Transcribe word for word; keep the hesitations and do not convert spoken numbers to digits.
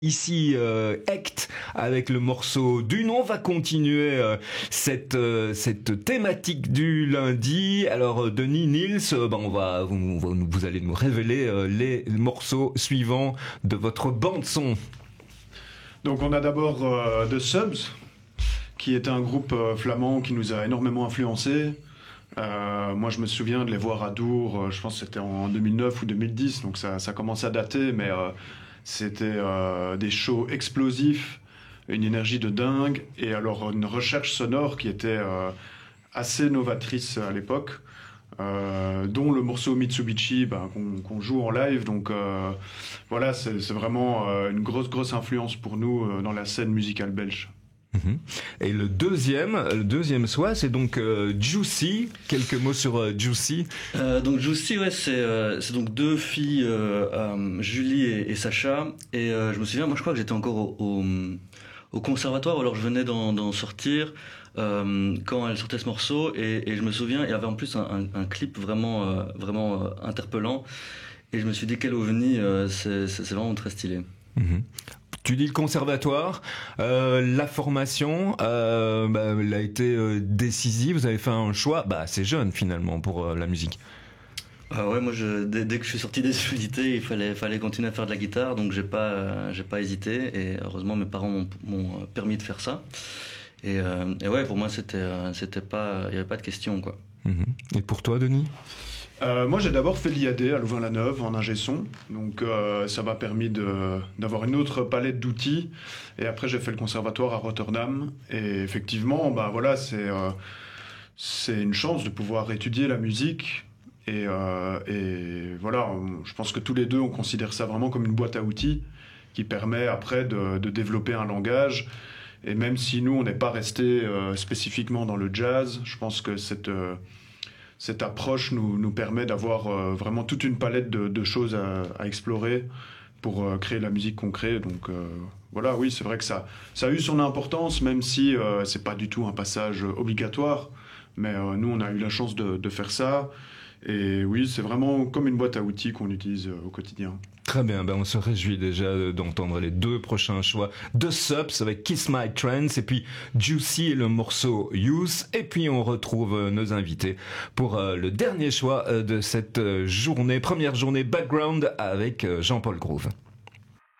Ici euh, Hecht avec le morceau Dune. On va continuer euh, cette euh, cette thématique du lundi. Alors euh, Denis, Nils, euh, ben on va vous, vous allez nous révéler euh, les morceaux suivants de votre bande son. Donc on a d'abord euh, The Subs, qui est un groupe euh, flamand qui nous a énormément influencés. Euh, moi je me souviens de les voir à Dour, euh, je pense que c'était en deux mille neuf ou deux mille dix, donc ça, ça commence à dater, mais euh, c'était euh, des shows explosifs, une énergie de dingue, et alors une recherche sonore qui était euh, assez novatrice à l'époque, euh, dont le morceau Mitsubishi ben, qu'on, qu'on joue en live. Donc euh, voilà, c'est, c'est vraiment euh, une grosse grosse influence pour nous euh, dans la scène musicale belge. Et le deuxième, le deuxième choix, c'est donc euh, Juicy. Quelques mots sur euh, Juicy. Euh, donc Juicy, ouais, c'est euh, c'est donc deux filles, euh, euh, Julie et, et Sacha. Et euh, je me souviens, moi, je crois que j'étais encore au, au, au conservatoire, alors je venais d'en, d'en sortir euh, quand elles sortaient ce morceau. Et, et je me souviens, il y avait en plus un, un, un clip vraiment euh, vraiment euh, interpellant. Et je me suis dit quel ovni, euh, c'est, c'est, c'est vraiment très stylé. Mm-hmm. Tu dis le conservatoire, euh, la formation, euh, bah, elle a été euh, décisive. Vous avez fait un choix, bah, assez jeune finalement pour euh, la musique. Ah ouais, moi je, dès, dès que je suis sorti des unités, il fallait fallait continuer à faire de la guitare, donc j'ai pas euh, j'ai pas hésité. Et heureusement mes parents m'ont, m'ont permis de faire ça. Et, euh, et ouais, pour moi c'était euh, c'était pas, il y avait pas de question quoi. Mmh. Et pour toi, Denis? Euh, moi, j'ai d'abord fait l'I A D à Louvain-la-Neuve en ingé son, donc euh, ça m'a permis de, d'avoir une autre palette d'outils. Et après, j'ai fait le conservatoire à Rotterdam. Et effectivement, bah voilà, c'est euh, c'est une chance de pouvoir étudier la musique. Et, euh, et voilà, on, je pense que tous les deux, on considère ça vraiment comme une boîte à outils qui permet après de, de développer un langage. Et même si nous, on n'est pas resté euh, spécifiquement dans le jazz, je pense que cette euh, Cette approche nous, nous permet d'avoir euh, vraiment toute une palette de, de choses à, à explorer pour euh, créer la musique qu'on crée. Donc euh, voilà, oui, c'est vrai que ça, ça a eu son importance, même si euh, c'est pas du tout un passage obligatoire. Mais euh, nous, on a eu la chance de, de faire ça. Et oui, c'est vraiment comme une boîte à outils qu'on utilise euh, au quotidien. Très bien, ben on se réjouit déjà d'entendre les deux prochains choix de Subs avec Kiss My Trance et puis Juicy et le morceau Youth. Et puis on retrouve nos invités pour le dernier choix de cette journée, première journée background avec Jean-Paul Groove.